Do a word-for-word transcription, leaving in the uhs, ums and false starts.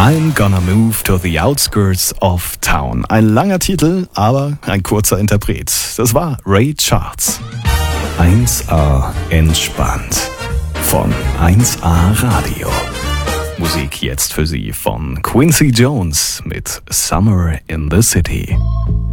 I'm gonna move to the outskirts of town. Ein langer Titel, aber ein kurzer Interpret. Das war Ray Charles. eins A entspannt von eins A Radio. Musik jetzt für Sie von Quincy Jones mit Summer in the City.